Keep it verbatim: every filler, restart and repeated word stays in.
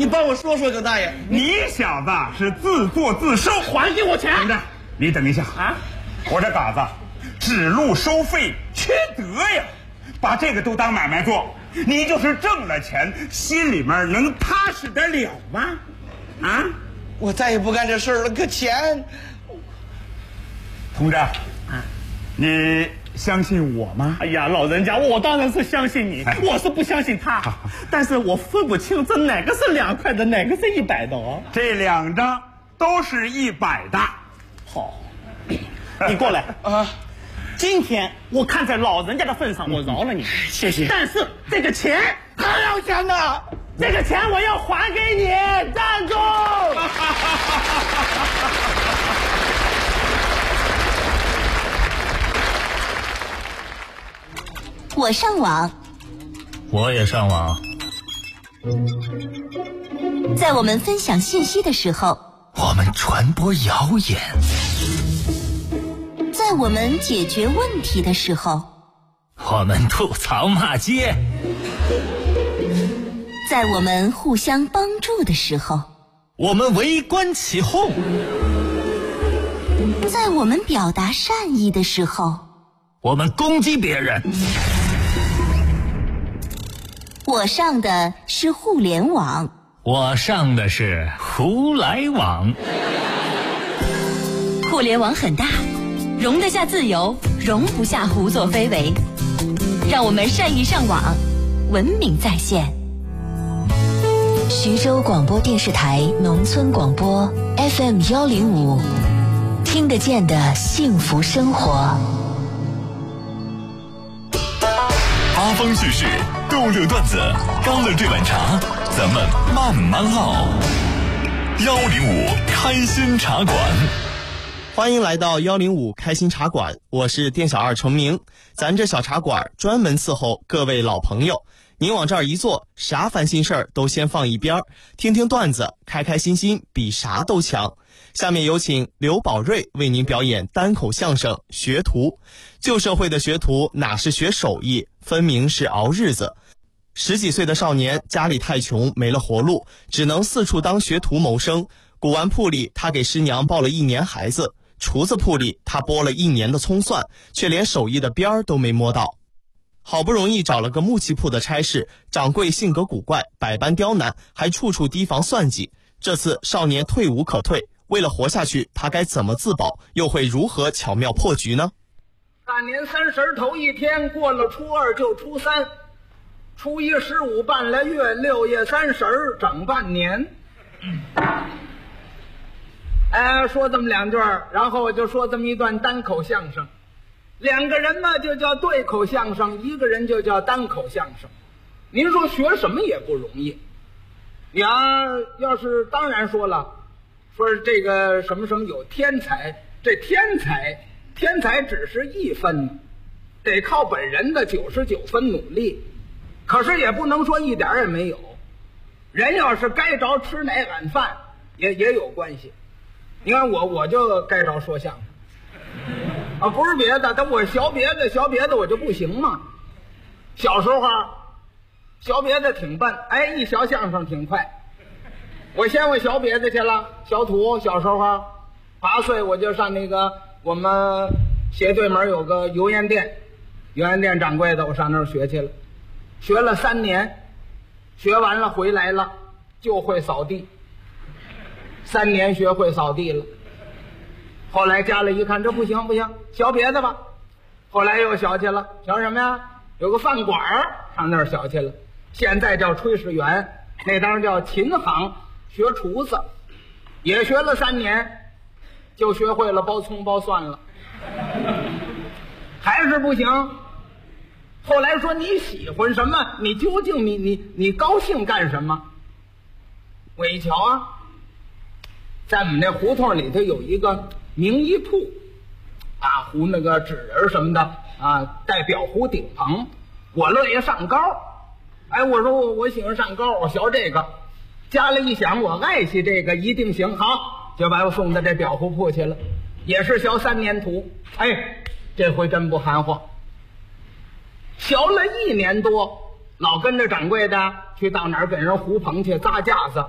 你帮我说说，葛大爷。 你小子是自作自受， 还给我钱！ 等着，你等一下啊！我这嘎子指路收费缺德呀，把这个都当买卖做，你就是挣了钱，心里面能踏实得了吗？啊！ 我再也不干这事儿了，可钱。 同志，啊，你相信我吗？ 哎呀，老人家，我当然是相信你，我是不相信他，但是我分不清这哪个是两块的，哪个是一百的哦。 这两张都是一百的。 好，你过来啊！今天我看在老人家的份上，我饶了你， 谢谢。 但是这个钱还要钱呢， 这个钱我要还给你，站住！ 我上网， 我也上网。 在我们分享信息的时候， 我们传播谣言； 在我们解决问题的时候， 我们吐槽骂街； 在我们互相帮助的时候， 我们围观起哄； 在我们表达善意的时候， 我们攻击别人。 我上的是互联网， 我上的是胡来网。 互联网很大，容得下自由，容不下胡作非为。让我们善意上网，文明在线。徐州广播电视台农村广播 F M 幺零五，听得见的幸福生活。 八方叙事，逗乐段子，干了这碗茶，咱们慢慢唠。幺零五开心茶馆， 欢迎来到幺零五开心茶馆，我是店小二程明。咱这小茶馆专门伺候各位老朋友，您往这儿一坐，啥烦心事儿都先放一边，听听段子，开开心心比啥都强。下面有请刘宝瑞为您表演单口相声《学徒》。旧社会的学徒哪是学手艺，分明是熬日子。十几岁的少年家里太穷，没了活路，只能四处当学徒谋生。古玩铺里他给师娘抱了一年孩子，厨子铺里他剥了一年的葱蒜，却连手艺的边儿都没摸到。好不容易找了个木器铺的差事，掌柜性格古怪，百般刁难，还处处提防算计。这次少年退无可退，为了活下去，他该怎么自保，又会如何巧妙破局呢？ 大年三十头一天，过了初二就初三，初一十五半来月，六月三十整半年。哎，说这么两句，然后我就说这么一段单口相声。两个人呢就叫对口相声，一个人就叫单口相声。您说学什么也不容易。你要要是当然说了，说是这个什么什么有天才，这天才天才只是一分，得靠本人的九十九分努力。可是也不能说一点也没有。人要是该着吃哪碗饭，也也有关系。你看我我就该着说相声啊，不是别的，但我学别的学别的我就不行嘛。小时候学别的挺笨，哎，一学相声挺快。我先我学别的去了，小土小时候八岁我就上那个我们斜对门有个油盐店，油盐店掌柜的，我上那儿学去了，学了三年，学完了回来了就会扫地，三年学会扫地了。后来家里一看这不行不行，学别的吧。后来又学去了，学什么呀？有个饭馆上那儿学去了，现在叫炊事员，那当叫琴行，学厨子，也学了三年，就学会了包葱包蒜了，还是不行。后来说你喜欢什么？你究竟你你你高兴干什么？我一瞧啊，在我们那胡同里头有一个名医铺，啊，糊那个纸人什么的啊，带裱糊顶棚，我乐意上高。哎，我说我我喜欢上高，我学这个。家里一想，我爱惜这个一定行，好，就把我送到这裱糊铺去了，也是学三年徒。哎，这回真不含糊，学了一年多，老跟着掌柜的去到哪儿给人糊棚去扎架子，